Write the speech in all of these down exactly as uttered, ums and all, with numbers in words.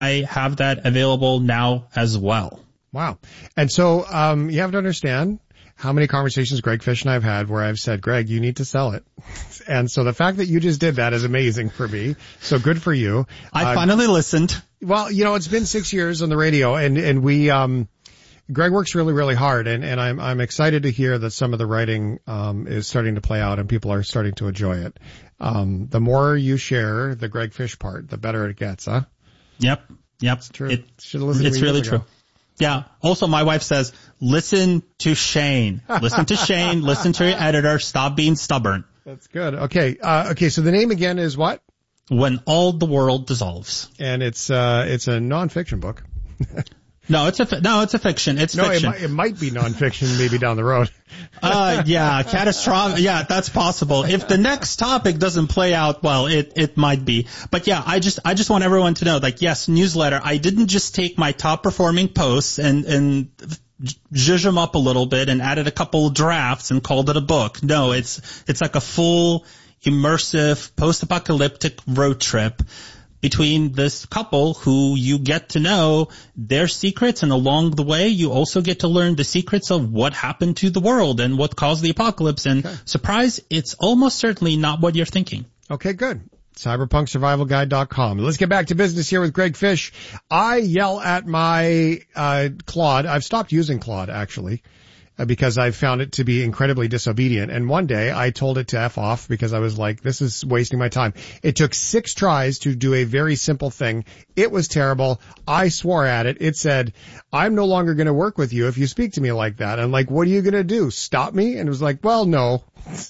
I have that available now as well. Wow. And so, um, you have to understand how many conversations Greg Fish and I have had where I've said, Greg, you need to sell it. And so the fact that you just did that is amazing for me. So good for you. I uh, finally listened. Well, you know, it's been six years on the radio and, and we, um, Greg works really, really hard and, and I'm, I'm excited to hear that some of the writing, um, is starting to play out and people are starting to enjoy it. Um, the more you share the Greg Fish part, the better it gets, huh? Yep. Yep. It's true. It, Should have listened it's to me really years ago. true. Yeah. Also, my wife says, listen to Shane. Listen to Shane. Listen to your editor. Stop being stubborn. That's good. Okay. Uh, okay. So the name again is what? When All the World Dissolves. And it's, uh, it's a nonfiction book. No, it's a, no, it's a fiction. It's no, fiction. No, it, it might be nonfiction maybe down the road. uh, yeah, catastrophic. Yeah, that's possible. If the next topic doesn't play out well, it, it might be. But yeah, I just, I just want everyone to know, like, yes, newsletter. I didn't just take my top performing posts and, and zhuzh them up a little bit and added a couple drafts and called it a book. No, it's, it's like a full immersive post-apocalyptic road trip between this couple who you get to know their secrets, and along the way you also get to learn the secrets of what happened to the world and what caused the apocalypse. And okay. Surprise, it's almost certainly not what you're thinking. Okay, good. cyberpunk survival guide dot com. Let's get back to business here with Greg Fish. I yell at my uh Claude. I've stopped using Claude, actually, because I found it to be incredibly disobedient. And one day I told it to F off because I was like, this is wasting my time. It took six tries to do a very simple thing. It was terrible. I swore at it. It said, I'm no longer going to work with you if you speak to me like that. I'm like, what are you going to do? Stop me? And it was like, well, no.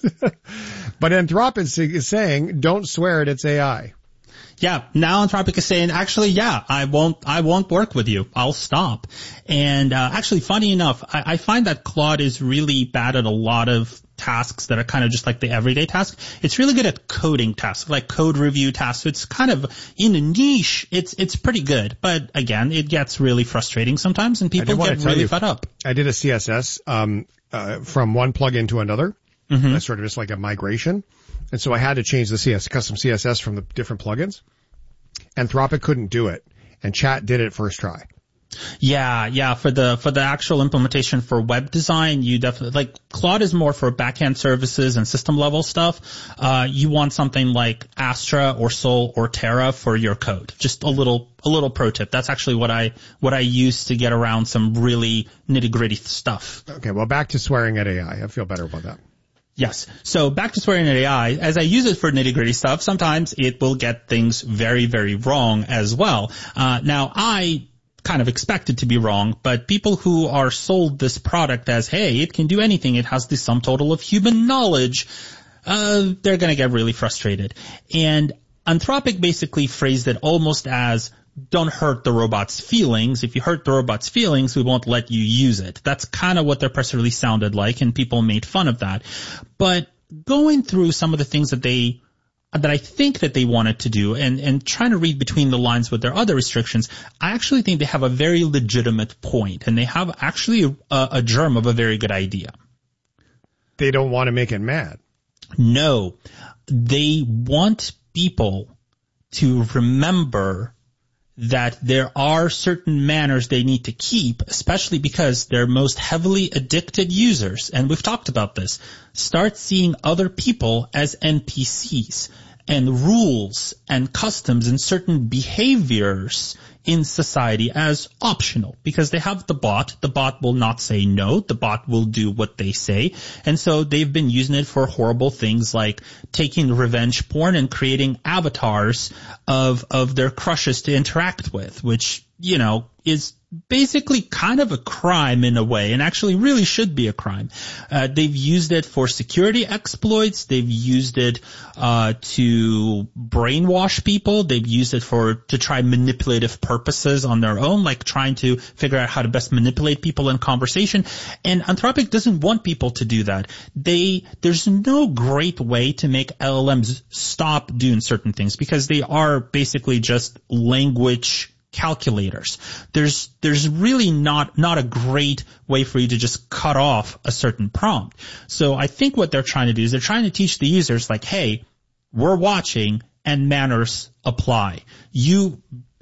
But Anthropic is saying, don't swear at its A I. Yeah, now Anthropic is saying, actually, yeah, I won't, I won't work with you. I'll stop. And, uh, actually, funny enough, I, I find that Claude is really bad at a lot of tasks that are kind of just like the everyday task. It's really good at coding tasks, like code review tasks. So it's kind of in a niche. It's, it's pretty good. But again, it gets really frustrating sometimes and people get really fed up. I did a C S S, um, uh, from one plugin to another. Mm-hmm. That's sort of just like a migration. And so I had to change the C S, custom C S S from the different plugins. Anthropic couldn't do it, and Chat did it first try. Yeah, yeah, for the, for the actual implementation for web design, you definitely, like, Claude is more for backend services and system level stuff. Uh, you want something like Astra or Sol or Terra for your code. Just a little, a little pro tip. That's actually what I, what I use to get around some really nitty gritty stuff. Okay, well, back to swearing at A I. I feel better about that. Yes. So back to swearing at A I, as I use it for nitty-gritty stuff, sometimes it will get things very, very wrong as well. Uh, now, I kind of expect it to be wrong, but people who are sold this product as, hey, it can do anything, it has the sum total of human knowledge, uh, they're going to get really frustrated. And Anthropic basically phrased it almost as, don't hurt the robot's feelings. If you hurt the robot's feelings, we won't let you use it. That's kind of what their press release sounded like, and people made fun of that. But going through some of the things that they, that I think that they wanted to do, and, and trying to read between the lines with their other restrictions, I actually think they have a very legitimate point, and they have actually a, a germ of a very good idea. They don't want to make it mad. No. They want people to remember that there are certain manners they need to keep, especially because their most heavily addicted users, and we've talked about this, start seeing other people as N P Cs and rules and customs and certain behaviors in society as optional because they have the bot. The bot will not say no. The bot will do what they say. And so they've been using it for horrible things like taking revenge porn and creating avatars of, of their crushes to interact with, which, you know, is basically kind of a crime in a way, and actually really should be a crime. Uh, they've used it for security exploits. They've used it uh to brainwash people. They've used it for to try manipulative purposes on their own, like trying to figure out how to best manipulate people in conversation. And Anthropic doesn't want people to do that. They there's no great way to make L L Ms stop doing certain things because they are basically just language calculators. There's, there's really not, not a great way for you to just cut off a certain prompt. So I think what they're trying to do is they're trying to teach the users like, hey, we're watching and manners apply. You,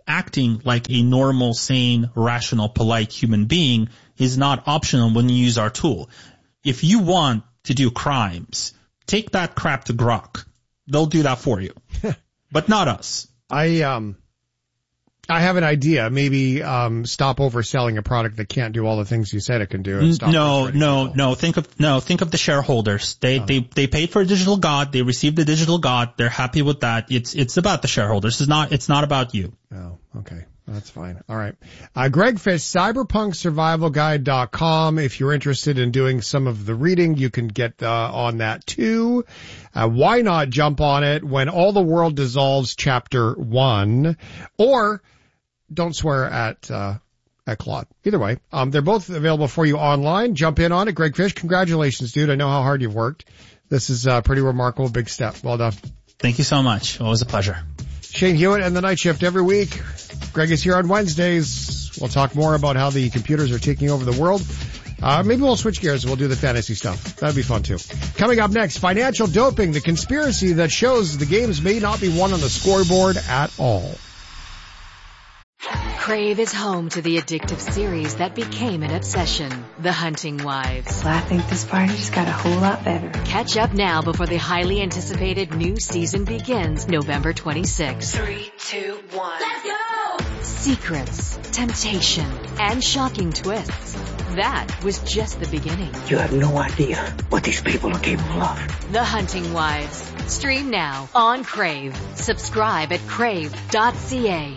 acting like a normal, sane, rational, polite human being is not optional when you use our tool. If you want to do crimes, take that crap to Grok. They'll do that for you, but not us. I um, I have an idea. Maybe um, stop overselling a product that can't do all the things you said it can do. And stop no, no, people. no. Think of no. Think of the shareholders. They oh. they they paid for a digital god. They received a digital god. They're happy with that. It's it's about the shareholders. It's not it's not about you. Oh, okay. That's fine. All right. Uh, Greg Fish, cyberpunk survival guide dot com. If you're interested in doing some of the reading, you can get uh, on that too. Uh, why not jump on it when All the World Dissolves Chapter one, or Don't Swear at uh, at Claude. Either way, um, they're both available for you online. Jump in on it. Greg Fish, congratulations, dude. I know how hard you've worked. This is a pretty remarkable, big step. Well done. Thank you so much. Always a pleasure. Shane Hewitt and the Night Shift every week. Greg is here on Wednesdays. We'll talk more about how the computers are taking over the world. Uh, maybe we'll switch gears and we'll do the fantasy stuff. That'd be fun too. Coming up next, financial doping, the conspiracy that shows the games may not be won on the scoreboard at all. Crave is home to the addictive series that became an obsession, The Hunting Wives. Well, I think this party just got a whole lot better. Catch up now before the highly anticipated new season begins November twenty-sixth. Three, two, one. Let's go! Secrets, temptation, and shocking twists. That was just the beginning. You have no idea what these people are capable of. The Hunting Wives. Stream now on Crave. Subscribe at crave dot c a.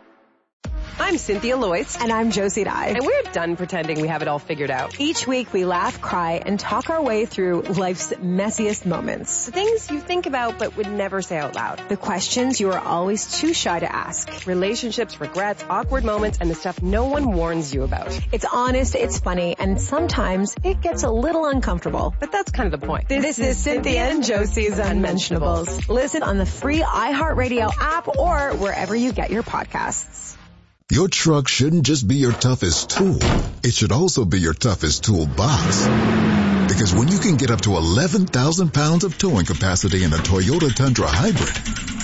I'm Cynthia Loyce. And I'm Josie Dye. And we're done pretending we have it all figured out. Each week we laugh, cry, and talk our way through life's messiest moments. The things you think about but would never say out loud. The questions you are always too shy to ask. Relationships, regrets, awkward moments, and the stuff no one warns you about. It's honest, it's funny, and sometimes it gets a little uncomfortable. But that's kind of the point. This, this is Cynthia and Josie's Unmentionables. Listen on the free iHeartRadio app or wherever you get your podcasts. Your truck shouldn't just be your toughest tool. It should also be your toughest toolbox. Because when you can get up to eleven thousand pounds of towing capacity in a Toyota Tundra Hybrid,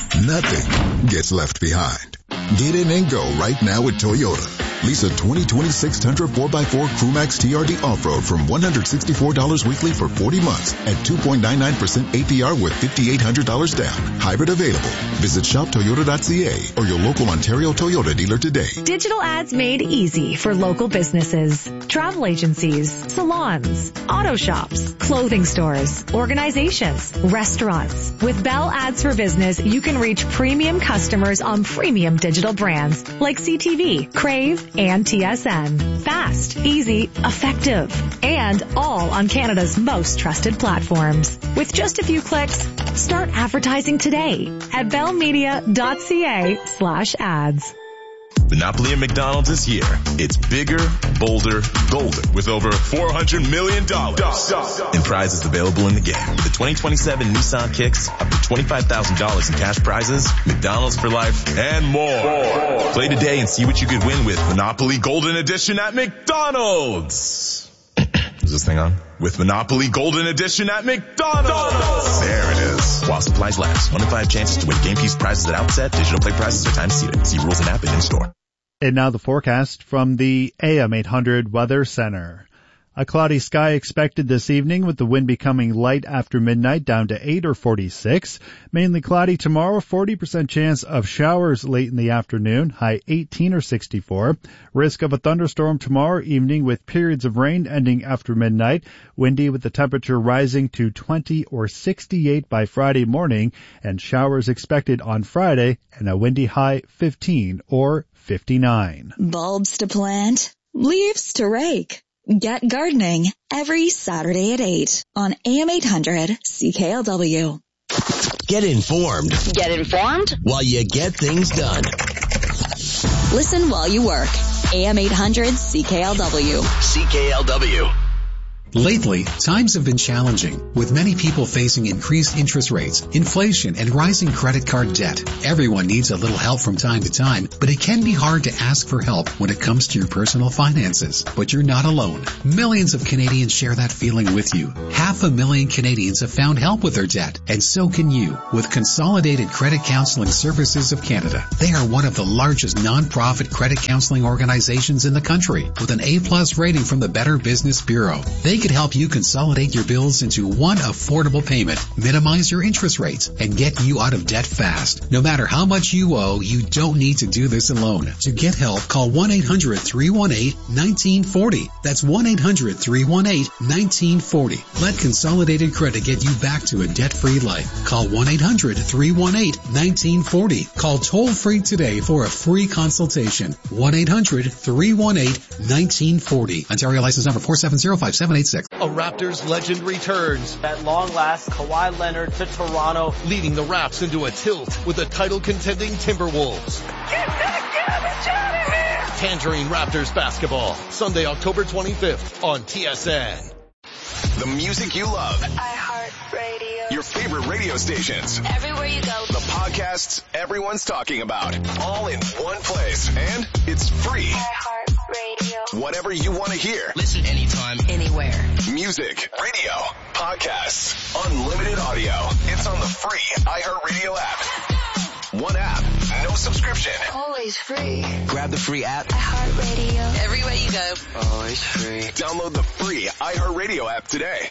nothing gets left behind. Get in and go right now with Toyota. Lease a twenty twenty-six Tundra four by four Crewmax T R D Off-Road from one hundred sixty-four dollars weekly for forty months at two point nine nine percent A P R with five thousand eight hundred dollars down. Hybrid available. Visit shop toyota dot c a or your local Ontario Toyota dealer today. Digital ads made easy for local businesses, travel agencies, salons, auto shops, clothing stores, organizations, restaurants. With Bell Ads for Business, you can reach premium customers on premium digital brands like C T V, Crave, and T S N. Fast, easy, effective, and all on Canada's most trusted platforms. With just a few clicks, start advertising today at bell media dot c a slash ads. Monopoly at McDonald's is here. It's bigger, bolder, golder with over four hundred million dollars in prizes available in the game. The twenty twenty-seven Nissan Kicks, up to twenty-five thousand dollars in cash prizes, McDonald's for life, and more. Play today and see what you could win with Monopoly Golden Edition at McDonald's. Is this thing on? With Monopoly Golden Edition at McDonald's. There it is. While supplies last. One in five chances to win game piece prizes at outset. Digital play prizes are time seated. See rules and app and in store. And now the forecast from the A M eight hundred Weather Center. A cloudy sky expected this evening with the wind becoming light after midnight down to eight or forty-six. Mainly cloudy tomorrow, forty percent chance of showers late in the afternoon, high eighteen or sixty-four. Risk of a thunderstorm tomorrow evening with periods of rain ending after midnight. Windy with the temperature rising to twenty or sixty-eight by Friday morning, and showers expected on Friday and a windy high fifteen or fifty-nine. Bulbs to plant, leaves to rake. Get gardening every Saturday at eight on A M eight hundred C K L W. Get informed. Get informed? While you get things done. Listen while you work. A M eight hundred C K L W. C K L W. Lately, times have been challenging, with many people facing increased interest rates, inflation, and rising credit card debt. Everyone needs a little help from time to time, but it can be hard to ask for help when it comes to your personal finances. But you're not alone. Millions of Canadians share that feeling with you. Half a million Canadians have found help with their debt, and so can you with Consolidated Credit Counseling Services of Canada. They are one of the largest non-profit credit counseling organizations in the country, with an A-plus rating from the Better Business Bureau. They can help you consolidate your bills into one affordable payment, minimize your interest rates, and get you out of debt fast. No matter how much you owe, you don't need to do this alone. To get help, call one eight hundred three one eight one nine four zero. That's one eight hundred three one eight one nine four zero. Let Consolidated Credit get you back to a debt-free life. Call one eight hundred three one eight one nine four zero. Call toll-free today for a free consultation. one eight hundred three one eight one nine four zero. Ontario license number four seven zero five seven eight six. A Raptors legend returns. At long last, Kawhi Leonard to Toronto, leading the Raps into a tilt with the title-contending Timberwolves. Get that garbage out of here! Tangerine Raptors basketball, Sunday, October twenty-fifth on T S N. The music you love. iHeartRadio. Your favorite radio stations. Everywhere you go. The podcasts everyone's talking about. All in one place. And it's free. iHeartRadio. Whatever you want to hear. Listen anytime, anywhere. Music, radio, podcasts, unlimited audio. It's on the free iHeartRadio app. One app, no subscription. Always free. Grab the free app. iHeartRadio. Everywhere you go. Always free. Download the free iHeartRadio app today.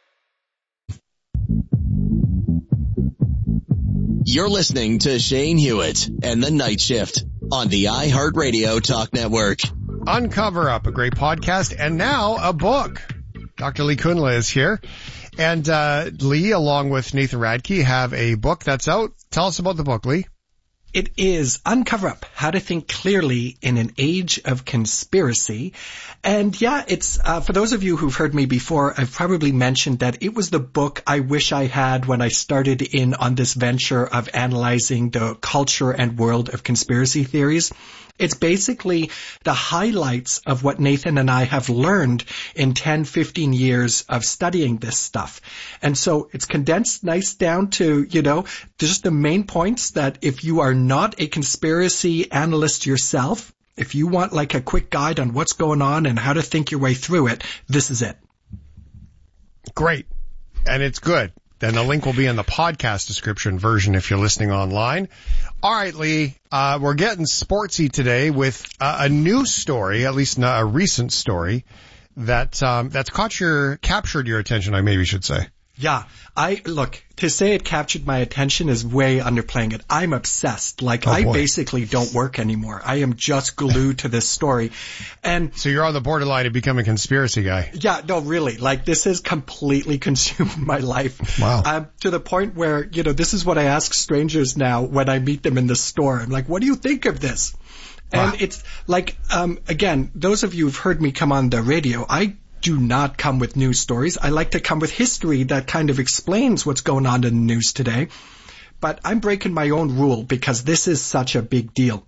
You're listening to Shane Hewitt and the Night Shift on the iHeartRadio Talk Network. Uncover Up, a great podcast, and now a book. Doctor Lee Kunle is here. And uh Lee, along with Nathan Radke, have a book that's out. Tell us about the book, Lee. It is Uncover Up, How to Think Clearly in an Age of Conspiracy. And yeah, it's, uh, for those of you who've heard me before, I've probably mentioned that it was the book I wish I had when I started in on this venture of analyzing the culture and world of conspiracy theories. It's basically the highlights of what Nathan and I have learned in ten, fifteen years of studying this stuff. And so it's condensed nice down to, you know, just the main points that if you are not a conspiracy analyst yourself, if you want like a quick guide on what's going on and how to think your way through it, this is it. Great. And it's good. Then the link will be in the podcast description version if you're listening online. All right, Lee, uh, we're getting sportsy today with uh, a new story, at least a recent story, that um, that's caught your, captured your attention, I maybe should say. Yeah, I, look, to say it captured my attention is way underplaying it. I'm obsessed. Like, oh, I boy. basically don't work anymore. I am just glued to this story. And so you're on the borderline of becoming a conspiracy guy. Yeah, no, really. Like, this has completely consumed my life. Wow. Um, to the point where, you know, this is what I ask strangers now when I meet them in the store. I'm like, what do you think of this? Wow. And it's like, um, again, those of you who've heard me come on the radio, I do not come with news stories. I like to come with history that kind of explains what's going on in the news today. But I'm breaking my own rule because this is such a big deal.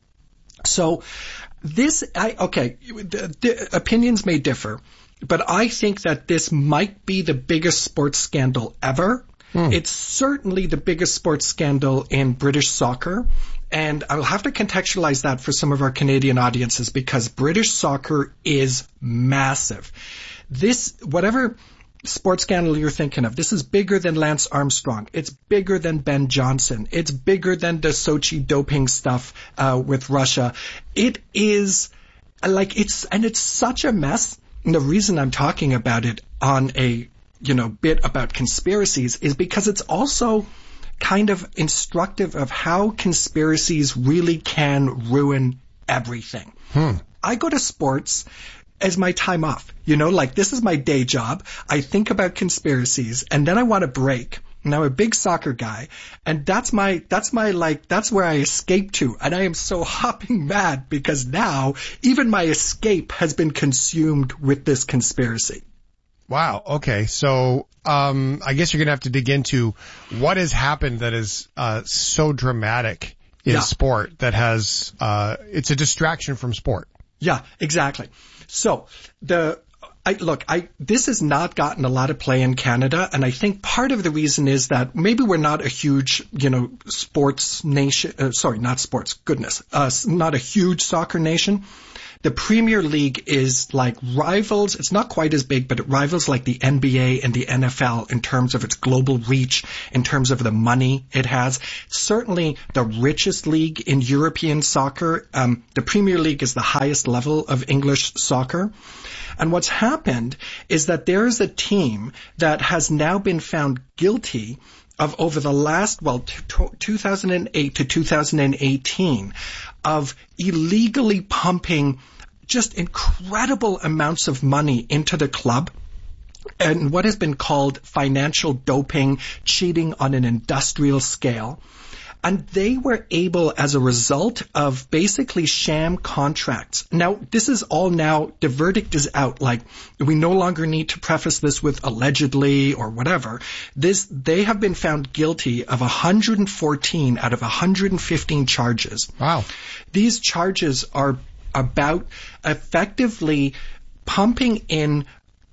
So this, I, okay, the, the opinions may differ, but I think that this might be the biggest sports scandal ever. Hmm. It's certainly the biggest sports scandal in British soccer. And I'll have to contextualize that for some of our Canadian audiences because British soccer is massive. This, whatever sports scandal you're thinking of, this is bigger than Lance Armstrong. It's bigger than Ben Johnson. It's bigger than the Sochi doping stuff uh, with Russia. It is like it's, and it's such a mess. And the reason I'm talking about it on a, you know, bit about conspiracies is because it's also kind of instructive of how conspiracies really can ruin everything. Hmm. I go to sports as my time off. You know, like this is my day job. I think about conspiracies and then I want a break. And I'm a big soccer guy and that's my, that's my like, that's where I escape to. And I am so hopping mad because now even my escape has been consumed with this conspiracy. Wow. Okay. So, um, I guess you're going to have to dig into what has happened that is, uh, so dramatic in yeah. sport that has, uh, it's a distraction from sport. Yeah, exactly. So the, I, look, I, this has not gotten a lot of play in Canada, and I think part of the reason is that maybe we're not a huge, you know, sports nation, uh, sorry, not sports, goodness, uh, not a huge soccer nation. The Premier League is like rivals, it's not quite as big, but it rivals like the N B A and the N F L in terms of its global reach, in terms of the money it has. Certainly the richest league in European soccer. Um, the Premier League is the highest level of English soccer. And what's happened is that there is a team that has now been found guilty of over the last, well, two thousand eight to two thousand eighteen, of illegally pumping just incredible amounts of money into the club, and what has been called financial doping, cheating on an industrial scale. And they were able, as a result of basically sham contracts. Now, this is all now, the verdict is out. Like, we no longer need to preface this with allegedly or whatever. This, they have been found guilty of one hundred fourteen out of one hundred fifteen charges. Wow. These charges are about effectively pumping in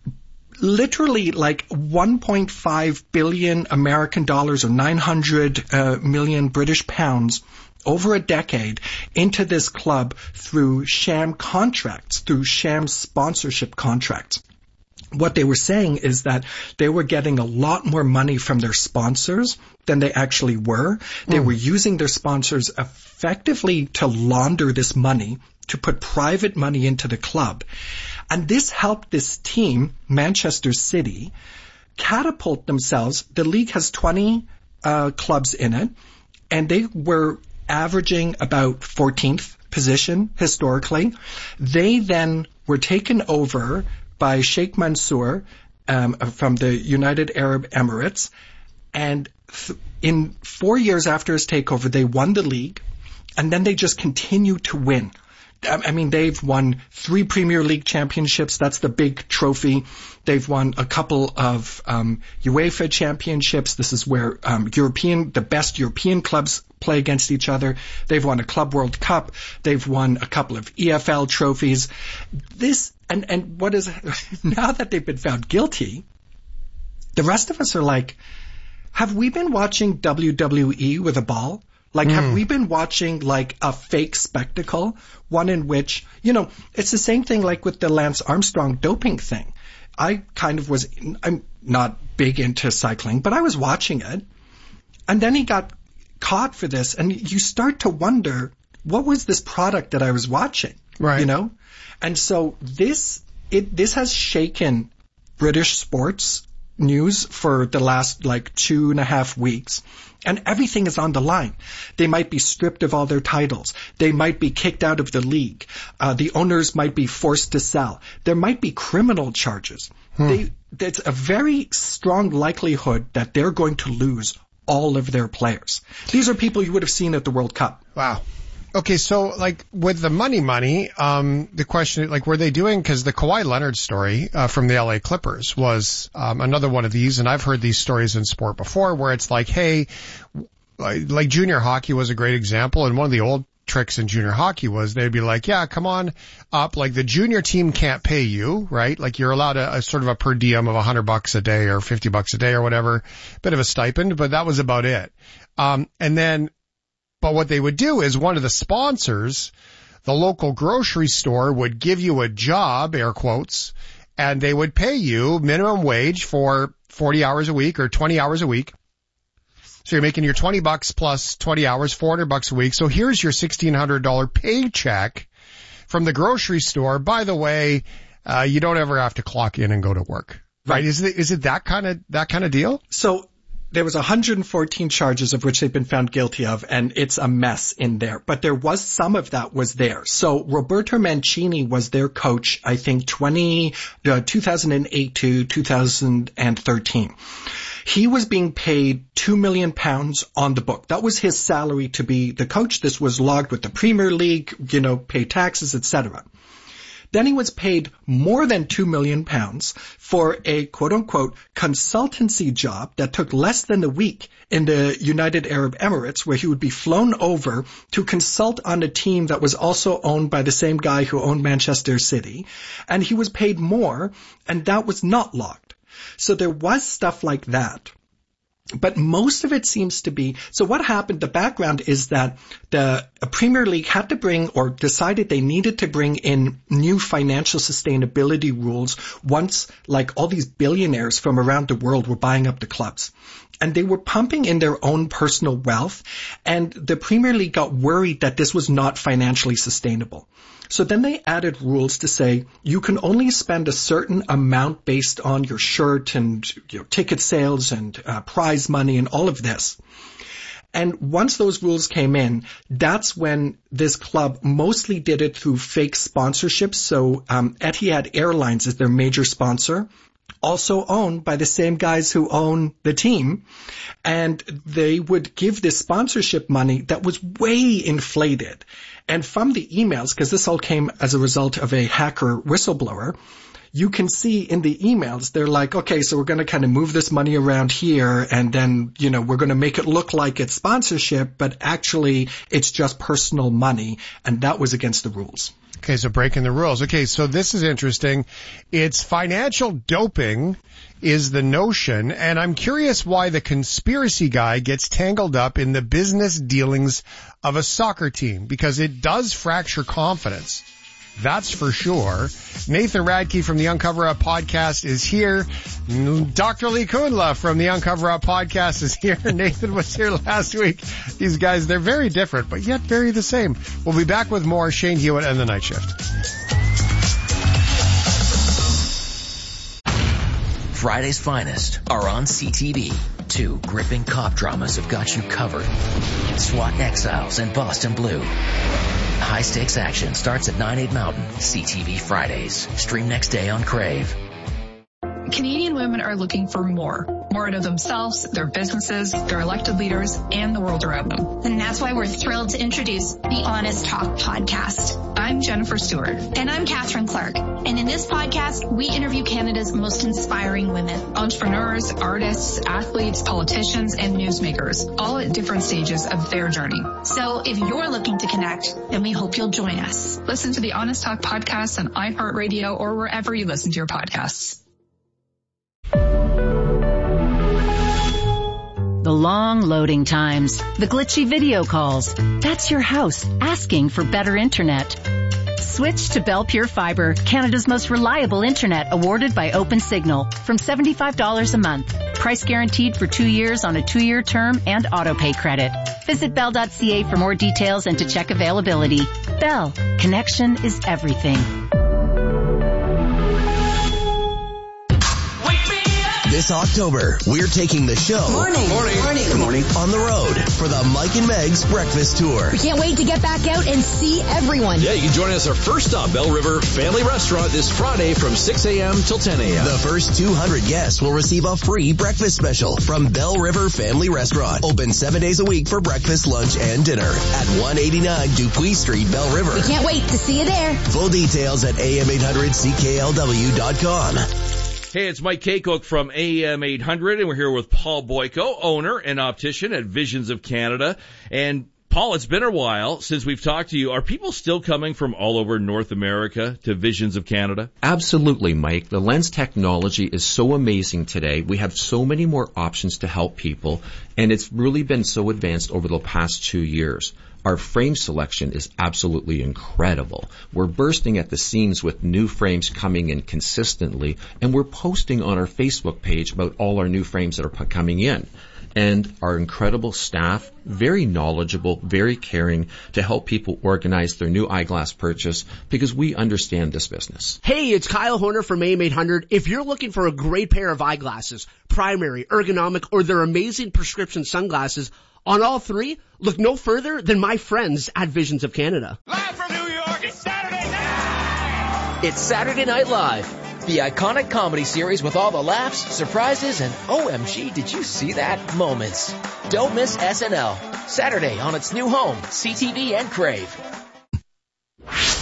literally like one point five billion American dollars or nine hundred uh, million British pounds over a decade into this club through sham contracts, through sham sponsorship contracts. What they were saying is that they were getting a lot more money from their sponsors than they actually were. They mm. were using their sponsors effectively to launder this money, to put private money into the club. And this helped this team, Manchester City, catapult themselves. The league has twenty uh, clubs in it, and they were averaging about fourteenth position historically. They then were taken over by Sheikh Mansour um, from the United Arab Emirates, and th- in four years after his takeover, they won the league, and then they just continued to win. I mean, they've won three Premier League championships. That's the big trophy. They've won a couple of um, UEFA championships. This is where um, European, the best European clubs play against each other. They've won a Club World Cup. They've won a couple of E F L trophies. This, and, and what is, now that they've been found guilty, the rest of us are like, have we been watching W W E with a ball? Like, mm. have we been watching, like, a fake spectacle? One in which, you know, it's the same thing like with the Lance Armstrong doping thing. I kind of was, I'm not big into cycling, but I was watching it. And then he got caught for this. And you start to wonder, what was this product that I was watching? Right. You know? And so this, it, this has shaken British sports news for the last, like, two and a half weeks. And everything is on the line. They might be stripped of all their titles. They might be kicked out of the league. Uh, the owners might be forced to sell. There might be criminal charges. Hmm. They, there's a very strong likelihood that they're going to lose all of their players. These are people you would have seen at the World Cup. Wow. Okay, so like with the money money, um, the question, like, were they doing, because the Kawhi Leonard story uh, from the L A Clippers was um, another one of these, and I've heard these stories in sport before where it's like, hey, like junior hockey was a great example, and one of the old tricks in junior hockey was they'd be like, yeah, come on up, like the junior team can't pay you, right? Like you're allowed a, a sort of a per diem of a hundred bucks a day or fifty bucks a day or whatever, bit of a stipend, but that was about it. Um, and then But what they would do is one of the sponsors, the local grocery store, would give you a job, air quotes, and they would pay you minimum wage for forty hours a week or twenty hours a week. So you're making your twenty bucks plus twenty hours, four hundred bucks a week. So here's your sixteen hundred dollars paycheck from the grocery store. By the way, uh, you don't ever have to clock in and go to work, right? right. Is it, is it that kind of, that kind of deal? So there was one hundred fourteen charges of which they've been found guilty of, and it's a mess in there. But there was some of that was there. So Roberto Mancini was their coach, I think, twenty, uh, two thousand eight to two thousand thirteen. He was being paid two million pounds on the book. That was his salary to be the coach. This was logged with the Premier League, you know, pay taxes, et cetera. Then he was paid more than two million pounds for a quote-unquote consultancy job that took less than a week in the United Arab Emirates, where he would be flown over to consult on a team that was also owned by the same guy who owned Manchester City. And he was paid more, and that was not logged. So there was stuff like that. But most of it seems to be, so what happened, the background is that the Premier League had to bring or decided they needed to bring in new financial sustainability rules once like all these billionaires from around the world were buying up the clubs. And they were pumping in their own personal wealth, and the Premier League got worried that this was not financially sustainable. So then they added rules to say you can only spend a certain amount based on your shirt and you know, ticket sales and uh, prize money and all of this. And once those rules came in, that's when this club mostly did it through fake sponsorships. So um, Etihad Airlines is their major sponsor, also owned by the same guys who own the team. And they would give this sponsorship money that was way inflated. And from the emails, because this all came as a result of a hacker whistleblower, you can see in the emails, they're like, okay, so we're going to kind of move this money around here, and then, you know, we're going to make it look like it's sponsorship, but actually it's just personal money, and that was against the rules. Okay, so breaking the rules. Okay, so this is interesting. It's financial doping is the notion, and I'm curious why the conspiracy guy gets tangled up in the business dealings of a soccer team, because it does fracture confidence. That's for sure. Nathan Radke from the Uncover Up podcast is here. Doctor Lee Kundla from the Uncover Up podcast is here. Nathan was here last week. These guys, they're very different, but yet very the same. We'll be back with more Shane Hewitt and the Night Shift. Friday's finest are on C T V. Two gripping cop dramas have got you covered. SWAT Exiles and Boston Blue. High-stakes action starts at nine, eight Mountain. C T V Fridays. Stream next day on Crave. Canadian women are looking for more. More out of themselves, their businesses, their elected leaders, and the world around them. And that's why we're thrilled to introduce the Honest Talk podcast. I'm Jennifer Stewart. And I'm Catherine Clark. And in this podcast, we interview Canada's most inspiring women. Entrepreneurs, artists, athletes, politicians, and newsmakers, all at different stages of their journey. So if you're looking to connect, then we hope you'll join us. Listen to the Honest Talk podcast on iHeartRadio or wherever you listen to your podcasts. The long loading times, the glitchy video calls. That's your house asking for better internet. Switch to Bell Pure Fiber, Canada's most reliable internet, awarded by OpenSignal, from seventy-five dollars a month. Price guaranteed for two years on a two-year term and auto-pay credit. Visit bell dot c a for more details and to check availability. Bell, connection is everything. This October, we're taking the show Morning. Morning. Morning. Good morning. On the road for the Mike and Meg's Breakfast Tour. We can't wait to get back out and see everyone. Yeah, you can join us our first stop, Bell River Family Restaurant, this Friday from six a.m. till ten a.m. The first two hundred guests will receive a free breakfast special from Bell River Family Restaurant. Open seven days a week for breakfast, lunch, and dinner at one eighty-nine Dupuis Street, Bell River. We can't wait to see you there. Full details at A M eight hundred C K L W dot com. Hey, it's Mike Kaycook from A M eight hundred, and we're here with Paul Boyko, owner and optician at Visions of Canada. And Paul, it's been a while since we've talked to you. Are people still coming from all over North America to Visions of Canada? Absolutely, Mike. The lens technology is so amazing today. We have so many more options to help people, and it's really been so advanced over the past two years. Our frame selection is absolutely incredible. We're bursting at the seams with new frames coming in consistently, and we're posting on our Facebook page about all our new frames that are coming in. And our incredible staff, very knowledgeable, very caring to help people organize their new eyeglass purchase because we understand this business. Hey, it's Kyle Horner from A M eight hundred. If you're looking for a great pair of eyeglasses, primary, ergonomic, or their amazing prescription sunglasses, on all three, look no further than my friends at Visions of Canada. Live from New York, it's Saturday night! It's Saturday Night Live, the iconic comedy series with all the laughs, surprises, and O M G, did you see that moments. Don't miss S N L, Saturday on its new home, C T V and Crave.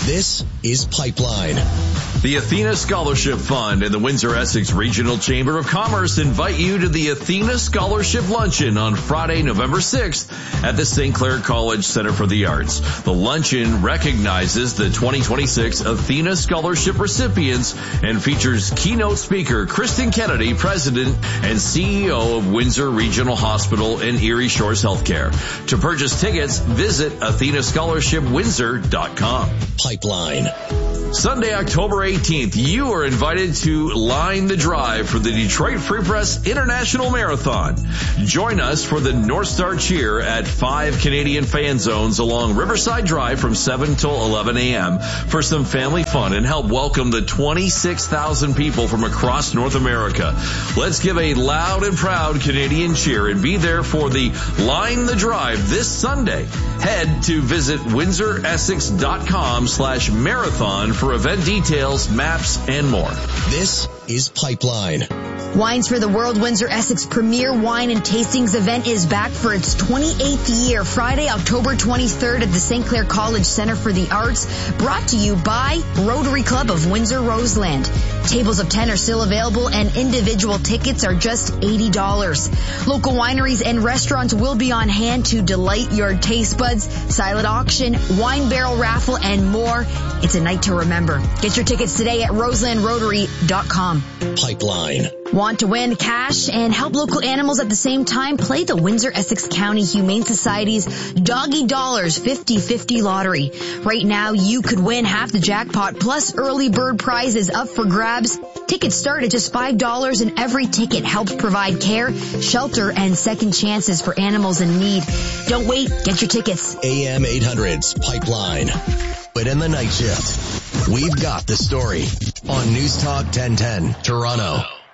This is Pipeline. The Athena Scholarship Fund and the Windsor-Essex Regional Chamber of Commerce invite you to the Athena Scholarship Luncheon on Friday, November sixth at the Saint Clair College Center for the Arts. The luncheon recognizes the twenty twenty-six Athena Scholarship recipients and features keynote speaker Kristen Kennedy, President and C E O of Windsor Regional Hospital and Erie Shores Healthcare. To purchase tickets, visit athena scholarship windsor dot com. Pipeline. Sunday, October eighteenth, you are invited to line the drive for the Detroit Free Press International Marathon. Join us for the North Star Cheer at five Canadian fan zones along Riverside Drive from seven till eleven a.m. for some family fun and help welcome the twenty-six thousand people from across North America. Let's give a loud and proud Canadian cheer and be there for the Line the Drive this Sunday. Head to visit windsor essex dot com slash marathon for event details, maps, and more. This is Pipeline. Wines for the World Windsor Essex Premier Wine and Tastings event is back for its twenty-eighth year, Friday, October twenty-third at the Saint Clair College Center for the Arts, brought to you by Rotary Club of Windsor Roseland. Tables of ten are still available and individual tickets are just eighty dollars. Local wineries and restaurants will be on hand to delight your taste buds, silent auction, wine barrel raffle, and more. It's a night to remember. Get your tickets today at roseland rotary dot com. Pipeline. Want to win cash and help local animals at the same time? Play the Windsor-Essex County Humane Society's Doggy Dollars fifty fifty lottery. Right now, you could win half the jackpot plus early bird prizes up for grabs. Tickets start at just five dollars and every ticket helps provide care, shelter, and second chances for animals in need. Don't wait. Get your tickets. A M eight hundred's Pipeline. But in the night shift, we've got the story on News Talk ten ten, Toronto.